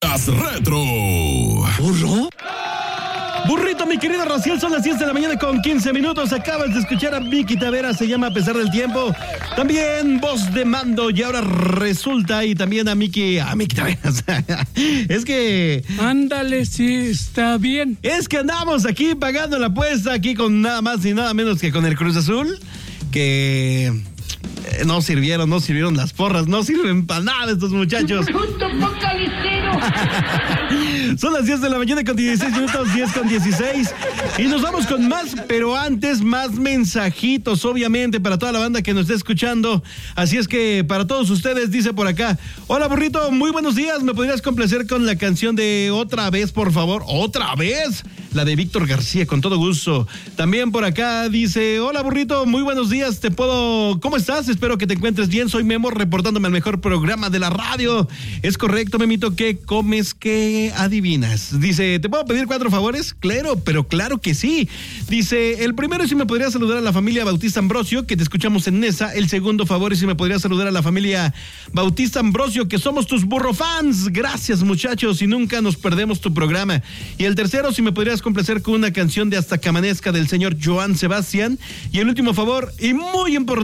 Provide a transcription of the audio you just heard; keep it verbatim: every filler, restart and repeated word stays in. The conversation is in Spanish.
Retro. ¿Burro? Burrito, mi querido Raciel, son las diez de la mañana con quince minutos. Acabas de escuchar a Miki Tavera, se llama A Pesar del Tiempo. También Voz de Mando, y ahora resulta, y también a Miki, a Miki Tavera. Es que... Ándale, sí, está bien. Es que andamos aquí pagando la apuesta, aquí con nada más y nada menos que con el Cruz Azul, que... No sirvieron, no sirvieron las porras, no sirven para nada estos muchachos. Son las diez de la mañana con dieciséis minutos, diez con dieciséis. Y nos vamos con más, pero antes más mensajitos, obviamente, para toda la banda que nos está escuchando. Así es que para todos ustedes, dice por acá: hola, burrito, muy buenos días. ¿Me podrías complacer con la canción de Otra Vez, por favor? ¿Otra vez? La de Víctor García, con todo gusto. También por acá dice: hola, burrito, muy buenos días. ¿Te puedo...? ¿Cómo estás? Espero que te encuentres bien. Soy Memo, reportándome al mejor programa de la radio. Es correcto, Memito. ¿Qué comes? ¿Qué adivinas? Dice: ¿te puedo pedir cuatro favores? Claro, pero claro que sí. Dice: el primero es si me podrías saludar a la familia Bautista Ambrosio, que te escuchamos en Nesa. El segundo favor es si me podrías saludar a la familia Bautista Ambrosio, que somos tus burro fans. Gracias, muchachos, y nunca nos perdemos tu programa. Y el tercero, si me podrías complacer con una canción de Hasta que amanezca del señor Joan Sebastián. Y el último favor, y muy importante,